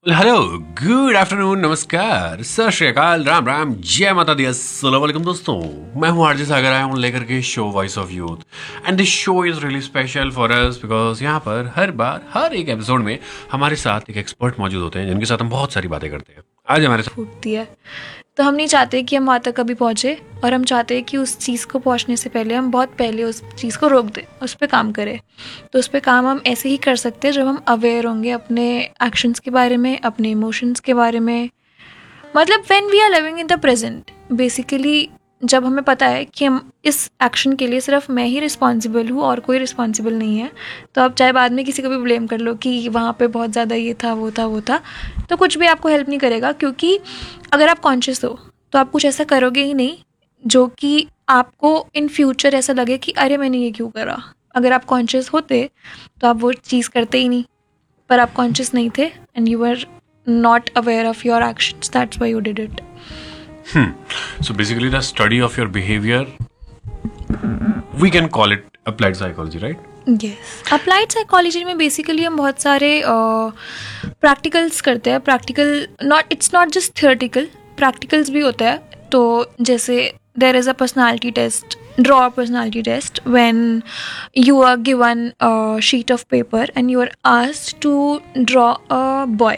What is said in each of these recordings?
Hello, good afternoon, नमस्कार, सत श्री अकाल, राम राम, जय माता दी, अस्सलाम वालेकुम दोस्तों। मैं हूं आरजे सागर, आया हूं लेकर के show voice of youth. And this show is really special for us because यहाँ पर हर बार हर एक एपिसोड में हमारे साथ एक एक्सपर्ट मौजूद होते हैं जिनके साथ हम बहुत सारी बातें करते हैं। आज हमारे साथ फूटती है। तो हम नहीं चाहते कि हम वहाँ तक कभी पहुँचे, और हम चाहते हैं कि उस चीज़ को पहुँचने से पहले हम बहुत पहले उस चीज़ को रोक दें, उस पर काम करें। तो उस पर काम हम ऐसे ही कर सकते हैं जब हम अवेयर होंगे अपने एक्शंस के बारे में, अपने इमोशंस के बारे में। मतलब when we are living in the present, basically जब हमें पता है कि हम इस एक्शन के लिए सिर्फ मैं ही रिस्पॉन्सिबल हूँ और कोई रिस्पॉन्सिबल नहीं है। तो आप चाहे बाद में किसी को भी ब्लेम कर लो कि वहाँ पे बहुत ज़्यादा ये था, वो था, वो था, तो कुछ भी आपको हेल्प नहीं करेगा। क्योंकि अगर आप कॉन्शियस हो तो आप कुछ ऐसा करोगे ही नहीं जो कि आपको इन फ्यूचर ऐसा लगे कि अरे मैंने ये क्यों करा। अगर आप कॉन्शियस होते तो आप वो चीज़ करते ही नहीं, पर आप कॉन्शियस नहीं थे and you are not aware of your actions, that's why you did it. so basically the study of your behavior, we can call it applied psychology, right? Yes, applied psychology में basically हम बहुत सारे practicals करते हैं। Practical not, it's not just theoretical, practicals भी होता है। तो जैसे there is a personality test, draw a personality test, when you are given a sheet of paper and you are asked to draw a boy.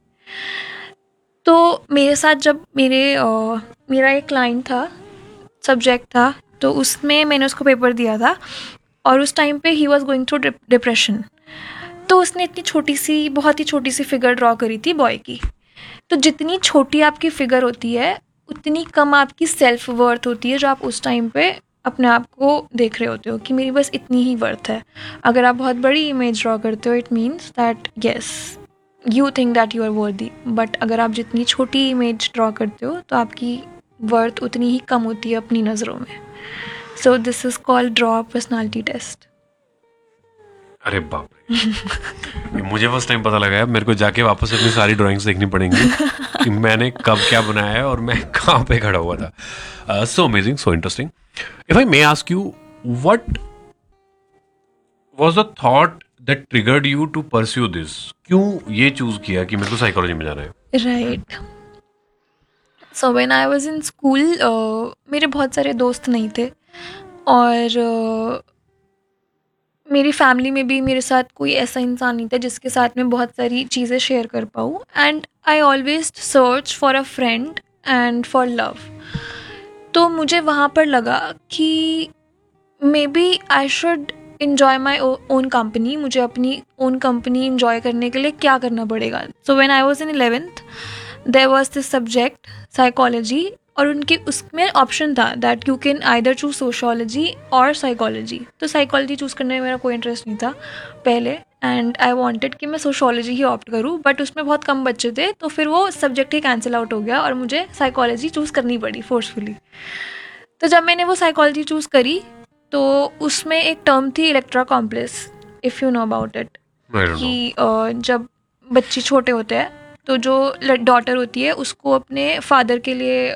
तो मेरे साथ जब मेरा एक क्लाइंट था, सब्जेक्ट था, तो उसमें मैंने उसको पेपर दिया था और उस टाइम पे he was going through depression. तो उसने इतनी छोटी सी, बहुत ही छोटी सी फिगर ड्रॉ करी थी बॉय की। तो जितनी छोटी आपकी फिगर होती है उतनी कम आपकी सेल्फ वर्थ होती है, जो आप उस टाइम पे अपने आप को देख रहे होते हो कि मेरी बस इतनी ही वर्थ है। अगर आप बहुत बड़ी इमेज ड्रॉ करते हो, it means that yes you think that you are worthy. But अगर आप जितनी छोटी इमेज ड्रॉ करते हो तो आपकी वर्थ उतनी ही कम होती है अपनी नज़रों में। So this is called draw personality test. अरे बाप रे, ये मुझे फर्स्ट टाइम पता लगा है। मेरे को जाके वापस अपनी सारी ड्राइंग्स देखनी पड़ेंगी कि मैंने कब क्या बनाया है और मैं कहाँ पे खड़ा हुआ था। So amazing, so interesting. If I may ask you, what was the thought that triggered you to pursue this? क्यों ये चूज किया कि मेरे को साइकोलॉजी में जाना है? Right. So when I was in school, मेरे बहुत सारे दोस्त नहीं थे, और मेरी फैमिली में भी मेरे साथ कोई ऐसा इंसान नहीं था जिसके साथ मैं बहुत सारी चीज़ें शेयर कर पाऊँ। And I always search for a friend and for love. तो मुझे वहाँ पर लगा कि may B I should enjoy my own company. मुझे अपनी ओन कंपनी इन्जॉय करने के लिए क्या करना पड़ेगा। So when I was in 11th, there was this subject psychology, और उनके उसमें ऑप्शन था that you can either choose sociology और साइकोलॉजी। तो साइकोलॉजी चूज़ करने में मेरा कोई इंटरेस्ट नहीं था पहले, एंड आई वांटेड कि मैं सोशोलॉजी ही ऑप्ट करूँ, बट उसमें बहुत कम बच्चे थे तो फिर वो सब्जेक्ट ही कैंसिल आउट हो गया और मुझे साइकोलॉजी चूज़ करनी पड़ी फोर्सफुली। तो जब मैंने वो साइकोलॉजी चूज़ करी तो उसमें एक टर्म थी Electra complex, if you know about it. I don't know. कि जब बच्चे छोटे होते हैं तो जो डॉटर होती है उसको अपने फादर के लिए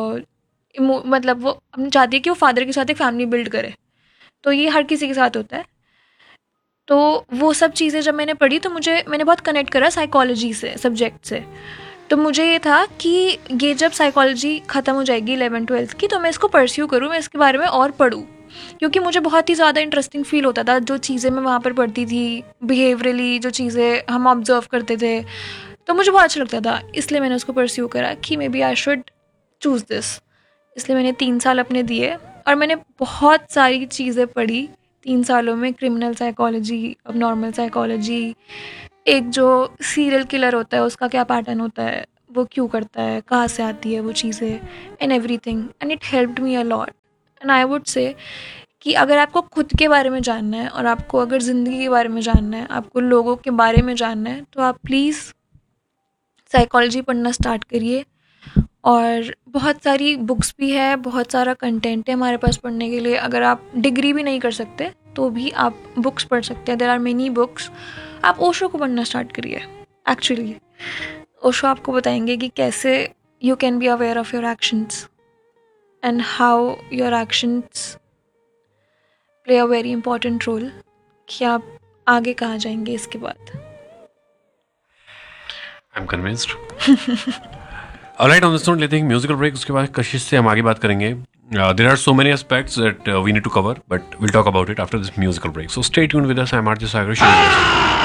मतलब वो अपनी चाहती है कि वो फादर के साथ एक फैमिली बिल्ड करे। तो ये हर किसी के साथ होता है। तो वो सब चीज़ें जब मैंने पढ़ी तो मैंने बहुत कनेक्ट करा साइकोलॉजी से, सब्जेक्ट से। तो मुझे ये था कि ये जब साइकोलॉजी ख़त्म हो जाएगी 11th-12th की, तो मैं इसको परस्यू करूँ, मैं इसके बारे में और पढूँ। क्योंकि मुझे बहुत ही ज़्यादा इंटरेस्टिंग फील होता था जो चीज़ें मैं वहाँ पर पढ़ती थी, बिहेवियरली जो चीज़ें हम ऑब्जर्व करते थे, तो मुझे बहुत अच्छा लगता था। इसलिए मैंने उसको परस्यू करा कि may B I should choose this. इसलिए मैंने 3 साल अपने दिए और मैंने बहुत सारी चीज़ें पढ़ी 3 सालों में। क्रिमिनल साइकोलॉजी, अब नॉर्मल साइकोलॉजी, एक जो सीरियल किलर होता है उसका क्या पैटर्न होता है, वो क्यों करता है, कहाँ से आती है वो चीज़ें, and everything, and it helped me a lot. And I would say कि अगर आपको खुद के बारे में जानना है और आपको अगर ज़िंदगी के बारे में जानना है, आपको लोगों के बारे में जानना है, तो आप प्लीज़ साइकोलॉजी पढ़ना स्टार्ट करिए। और बहुत सारी बुक्स भी है, बहुत सारा कंटेंट है हमारे पास पढ़ने के लिए। अगर आप डिग्री भी नहीं कर सकते तो भी आप बुक्स पढ़ सकते हैं, देयर आर मेनी बुक्स। आप ओशो को पढ़ना स्टार्ट करिए। एक्चुअली ओशो आपको बताएंगे कि कैसे you can be aware of your actions and how your actions play a very important role कि आप आगे कहाँ जाएंगे इसके बाद। I am convinced. Alright, on this note लेते हैं म्यूजिकल ब्रेक, उसके बाद कशिश से हम आगे बात करेंगे। There are so many aspects that we need to cover, but will talk about it after this musical break, so stay tuned with us. I am RJ Sagar.